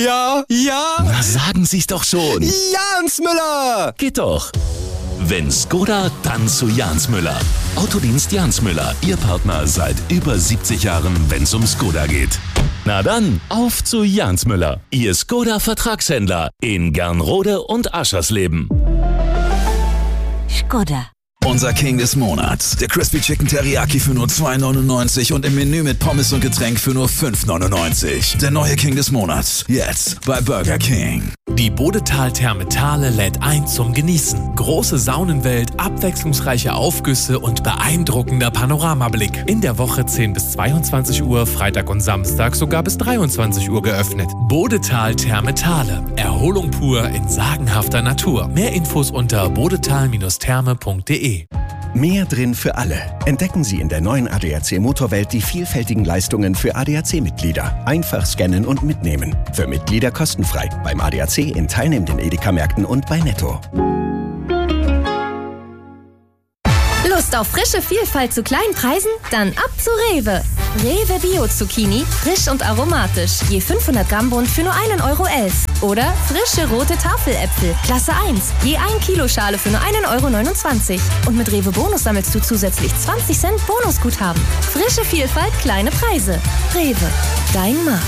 Ja. Na, sagen Sie's doch schon. Jans Müller! Geht doch. Wenn Skoda, dann zu Jans Müller. Autodienst Jans Müller, Ihr Partner seit über 70 Jahren, wenn's um Skoda geht. Na dann, auf zu Jans Müller, Ihr Skoda-Vertragshändler in Gernrode und Aschersleben. Skoda. Unser King des Monats. Der Crispy Chicken Teriyaki für nur $2,99 und im Menü mit Pommes und Getränk für nur $5,99. Der neue King des Monats. Jetzt bei Burger King. Die Bodetal Thermetale lädt ein zum Genießen. Große Saunenwelt, abwechslungsreiche Aufgüsse und beeindruckender Panoramablick. In der Woche 10 bis 22 Uhr, Freitag und Samstag sogar bis 23 Uhr geöffnet. Bodetal Thermetale. Erholung pur in sagenhafter Natur. Mehr Infos unter bodetal-therme.de. Mehr drin für alle. Entdecken Sie in der neuen ADAC Motorwelt die vielfältigen Leistungen für ADAC-Mitglieder. Einfach scannen und mitnehmen. Für Mitglieder kostenfrei. Beim ADAC in teilnehmenden Edeka-Märkten und bei Netto. Lust auf frische Vielfalt zu kleinen Preisen? Dann ab zu Rewe. Rewe Bio-Zucchini, frisch und aromatisch. Je 500 Gramm Bund für nur €1,11 €. Oder frische rote Tafeläpfel, Klasse 1. Je 1 Kilo Schale für nur €1,29 €. Und mit Rewe Bonus sammelst du zusätzlich 20 Cent Bonusguthaben. Frische Vielfalt, kleine Preise. Rewe, dein Markt.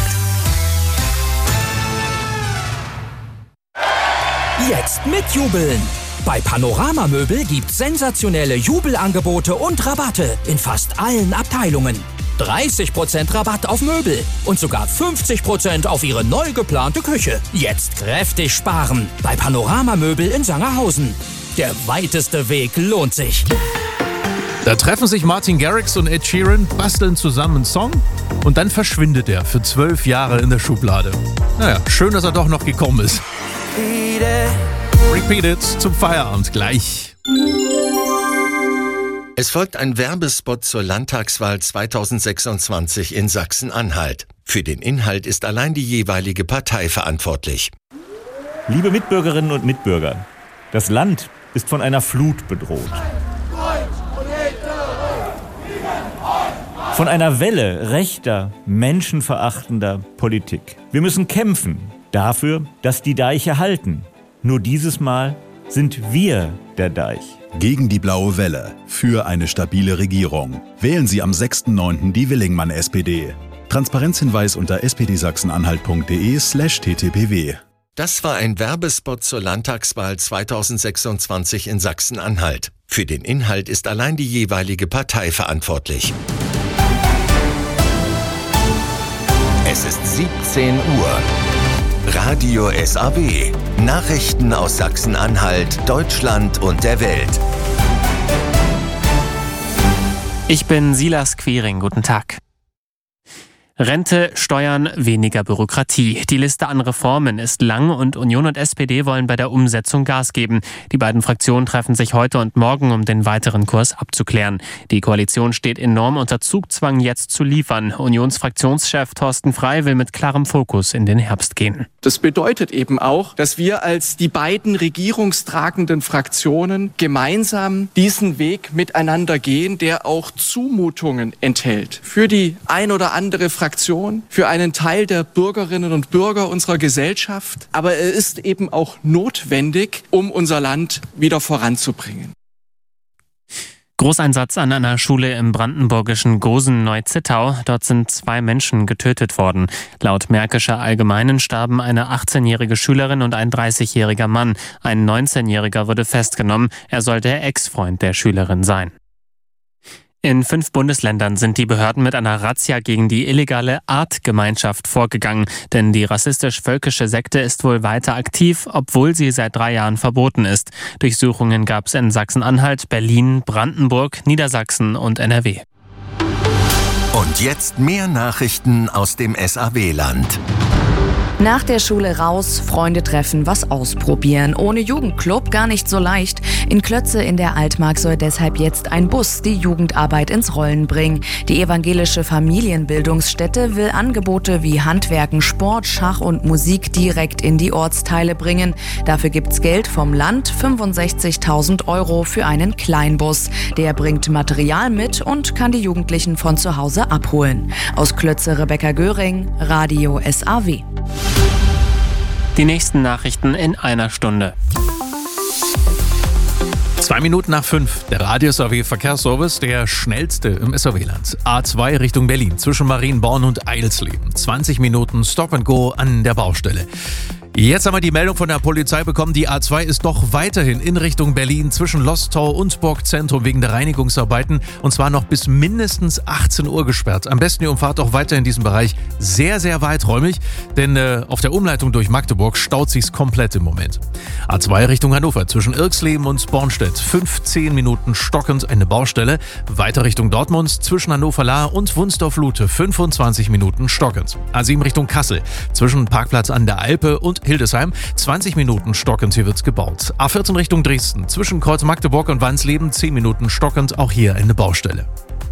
Jetzt mitjubeln! Bei Panorama Möbel gibt's sensationelle Jubelangebote und Rabatte in fast allen Abteilungen. 30% Rabatt auf Möbel und sogar 50% auf Ihre neu geplante Küche. Jetzt kräftig sparen bei Panorama Möbel in Sangerhausen. Der weiteste Weg lohnt sich. Da treffen sich Martin Garrix und Ed Sheeran, basteln zusammen einen Song und dann verschwindet er für 12 Jahre in der Schublade. Naja, schön, dass er doch noch gekommen ist. Repeat it zum Feierabend gleich. Es folgt ein Werbespot zur Landtagswahl 2026 in Sachsen-Anhalt. Für den Inhalt ist allein die jeweilige Partei verantwortlich. Liebe Mitbürgerinnen und Mitbürger, das Land ist von einer Flut bedroht. Von einer Welle rechter, menschenverachtender Politik. Wir müssen kämpfen dafür, dass die Deiche halten. Nur dieses Mal sind wir der Deich. Gegen die blaue Welle. Für eine stabile Regierung. Wählen Sie am 6.9. die Willingmann-SPD. Transparenzhinweis unter spdsachsenanhalt.de/ttpw. Das war ein Werbespot zur Landtagswahl 2026 in Sachsen-Anhalt. Für den Inhalt ist allein die jeweilige Partei verantwortlich. Es ist 17 Uhr. Radio SAW. Nachrichten aus Sachsen-Anhalt, Deutschland und der Welt. Ich bin Silas Quiring. Guten Tag. Rente, Steuern, weniger Bürokratie. Die Liste an Reformen ist lang und Union und SPD wollen bei der Umsetzung Gas geben. Die beiden Fraktionen treffen sich heute und morgen, um den weiteren Kurs abzuklären. Die Koalition steht enorm unter Zugzwang, jetzt zu liefern. Unionsfraktionschef Thorsten Frey will mit klarem Fokus in den Herbst gehen. Das bedeutet eben auch, dass wir als die beiden regierungstragenden Fraktionen gemeinsam diesen Weg miteinander gehen, der auch Zumutungen enthält. Für die ein oder andere Fraktion, für einen Teil der Bürgerinnen und Bürger unserer Gesellschaft. Aber er ist eben auch notwendig, um unser Land wieder voranzubringen. Großeinsatz an einer Schule im brandenburgischen Gosen-Neuzittau. Dort sind 2 Menschen getötet worden. Laut Märkischer Allgemeinen starben eine 18-jährige Schülerin und ein 30-jähriger Mann. Ein 19-jähriger wurde festgenommen. Er soll der Ex-Freund der Schülerin sein. In 5 Bundesländern sind die Behörden mit einer Razzia gegen die illegale Artgemeinschaft vorgegangen. Denn die rassistisch-völkische Sekte ist wohl weiter aktiv, obwohl sie seit 3 Jahren verboten ist. Durchsuchungen gab es in Sachsen-Anhalt, Berlin, Brandenburg, Niedersachsen und NRW. Und jetzt mehr Nachrichten aus dem SAW-Land. Nach der Schule raus, Freunde treffen, was ausprobieren. Ohne Jugendclub gar nicht so leicht. In Klötze in der Altmark soll deshalb jetzt ein Bus die Jugendarbeit ins Rollen bringen. Die evangelische Familienbildungsstätte will Angebote wie Handwerken, Sport, Schach und Musik direkt in die Ortsteile bringen. Dafür gibt's Geld vom Land, 65.000 € für einen Kleinbus. Der bringt Material mit und kann die Jugendlichen von zu Hause abholen. Aus Klötze Rebecca Göring, Radio SAW. Die nächsten Nachrichten in einer Stunde. 2 Minuten nach 5. Der Radio-SAW-Verkehrsservice, der schnellste im SAW-Land. A2 Richtung Berlin, zwischen Marienborn und Eilsleben. 20 Minuten Stop and Go an der Baustelle. Jetzt haben wir die Meldung von der Polizei bekommen, die A2 ist doch weiterhin in Richtung Berlin zwischen Losthau und Burgzentrum wegen der Reinigungsarbeiten und zwar noch bis mindestens 18 Uhr gesperrt. Am besten ihr umfahrt auch weiter in diesem Bereich sehr, sehr weiträumig, denn auf der Umleitung durch Magdeburg staut sich's komplett im Moment. A2 Richtung Hannover zwischen Irxleben und Bornstedt, 15 Minuten stockend eine Baustelle. Weiter Richtung Dortmund zwischen Hannover-Lahr und Wunsdorf-Lute, 25 Minuten stockend. A7 Richtung Kassel zwischen Parkplatz an der Alpe und Hildesheim, 20 Minuten stockend, hier wird's gebaut. A14 Richtung Dresden, zwischen Kreuz Magdeburg und Wansleben, 10 Minuten stockend, auch hier eine Baustelle.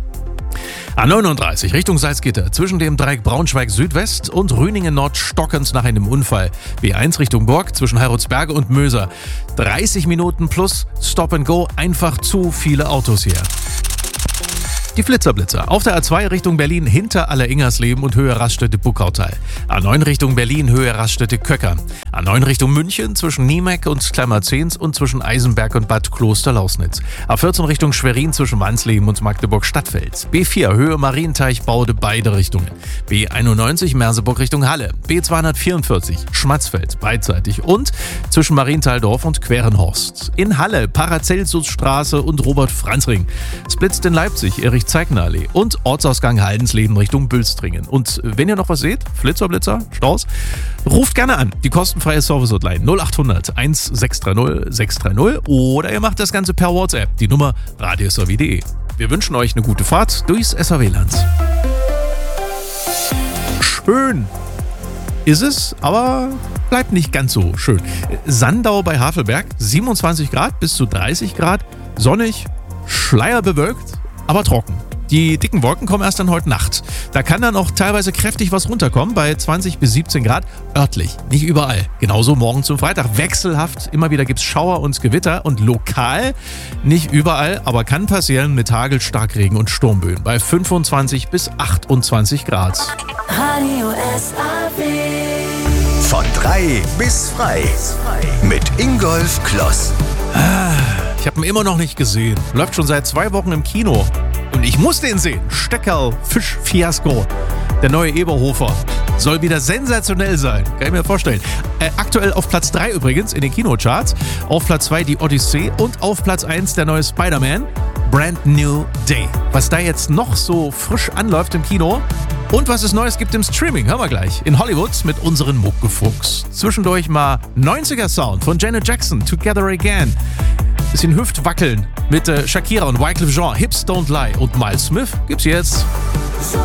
A39 Richtung Salzgitter, zwischen dem Dreieck Braunschweig Südwest und Rüningen Nord stockend nach einem Unfall. B1 Richtung Burg, zwischen Heiratsberge und Möser. 30 Minuten plus Stop and Go, einfach zu viele Autos hier. Die Flitzerblitzer. Auf der A2 Richtung Berlin hinter Alleringersleben und Höhe Raststätte-Buckautal. A9 Richtung Berlin, Höhe Raststätte-Köckern. A9 Richtung München zwischen Niemeck und Klammerzehns und zwischen Eisenberg und Bad Kloster-Lausnitz. A14 Richtung Schwerin zwischen Wansleben und Magdeburg-Stadtfeld. B4 Höhe Marienteich-Baude, beide Richtungen. B91 Merseburg Richtung Halle. B244 Schmatzfeld, beidseitig und zwischen Marienthaldorf und Querenhorst. In Halle Paracelsusstraße und Robert-Franz-Ring. Splitzt in Leipzig Erich-Zeigner-Allee und Ortsausgang Haldensleben Richtung Bülstringen. Und wenn ihr noch was seht, Flitzer, Staus, ruft gerne an. Die kostenfreie Service-Hotline 0800 1630 630 oder ihr macht das Ganze per WhatsApp. Die Nummer radiosaw.de. Wir wünschen euch eine gute Fahrt durchs SAW-Land. Schön ist es, aber bleibt nicht ganz so schön. Sandau bei Havelberg, 27 Grad bis zu 30 Grad, sonnig, schleierbewölkt, aber trocken. Die dicken Wolken kommen erst dann heute Nacht. Da kann dann auch teilweise kräftig was runterkommen, bei 20 bis 17 Grad, örtlich, nicht überall. Genauso morgen zum Freitag, wechselhaft, immer wieder gibt's Schauer und Gewitter und lokal, nicht überall, aber kann passieren mit Hagel, Starkregen und Sturmböen bei 25 bis 28 Grad. Radio SAW. Von 3 bis frei. Mit Ingolf Kloss. Ich habe ihn immer noch nicht gesehen. Läuft schon seit 2 Wochen im Kino. Und ich muss den sehen. Steckerl Fisch-Fiasko. Der neue Eberhofer. Soll wieder sensationell sein. Kann ich mir vorstellen. Aktuell auf Platz 3 übrigens in den Kinocharts. Auf Platz 2 die Odyssee und auf Platz 1 der neue Spider-Man. Brand New Day. Was da jetzt noch so frisch anläuft im Kino und was es Neues gibt im Streaming, hören wir gleich. In Hollywood mit unseren Muckefuchs. Zwischendurch mal 90er Sound von Janet Jackson, Together Again. Bisschen Hüftwackeln mit Shakira und Wyclef Jean, Hips Don't Lie und Miles Smith gibt's jetzt.